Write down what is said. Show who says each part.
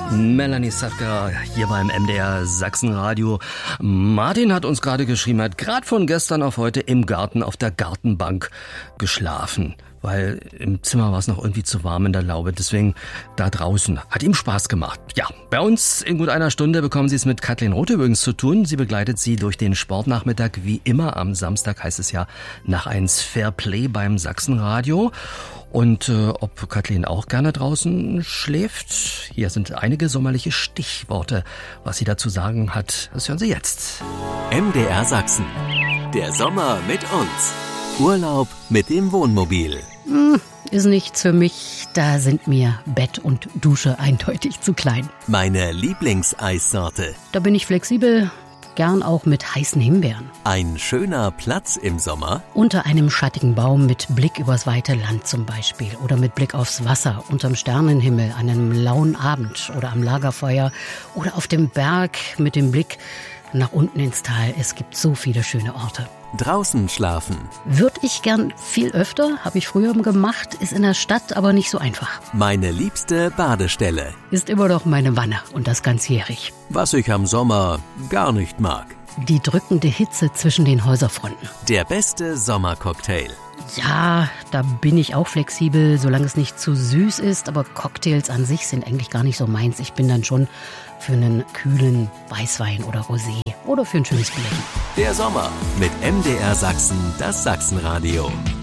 Speaker 1: Melanie Satka hier beim MDR Sachsenradio. Martin hat uns gerade geschrieben, hat gerade von gestern auf heute im Garten auf der Gartenbank geschlafen, weil im Zimmer war es noch irgendwie zu warm in der Laube. Deswegen da draußen. Hat ihm Spaß gemacht. Ja, bei uns in gut einer Stunde bekommen Sie es mit Kathleen Roth übrigens zu tun. Sie begleitet Sie durch den Sportnachmittag. Wie immer am Samstag heißt es ja nach 1 Fair Play beim Sachsenradio. Und ob Kathleen auch gerne draußen schläft? Hier sind einige sommerliche Stichworte. Was sie dazu sagen hat, das hören Sie jetzt.
Speaker 2: MDR Sachsen. Der Sommer mit uns. Urlaub mit dem Wohnmobil.
Speaker 3: Ist nichts für mich. Da sind mir Bett und Dusche eindeutig zu klein.
Speaker 2: Meine Lieblingseissorte.
Speaker 3: Da bin ich flexibel. Gern auch mit heißen Himbeeren.
Speaker 2: Ein schöner Platz im Sommer.
Speaker 3: Unter einem schattigen Baum mit Blick übers weite Land zum Beispiel. Oder mit Blick aufs Wasser, unterm Sternenhimmel, an einem lauen Abend oder am Lagerfeuer. Oder auf dem Berg mit dem Blick nach unten ins Tal. Es gibt so viele schöne Orte.
Speaker 2: Draußen schlafen.
Speaker 3: Würde ich gern viel öfter, habe ich früher gemacht, ist in der Stadt aber nicht so einfach.
Speaker 2: Meine liebste Badestelle.
Speaker 3: Ist immer noch meine Wanne und das ganzjährig.
Speaker 2: Was ich am Sommer gar nicht mag.
Speaker 3: Die drückende Hitze zwischen den Häuserfronten.
Speaker 2: Der beste Sommercocktail.
Speaker 3: Ja, da bin ich auch flexibel, solange es nicht zu süß ist. Aber Cocktails an sich sind eigentlich gar nicht so meins. Ich bin dann schon für einen kühlen Weißwein oder Rosé oder für ein schönes Bier.
Speaker 2: Der Sommer mit MDR Sachsen, das Sachsenradio.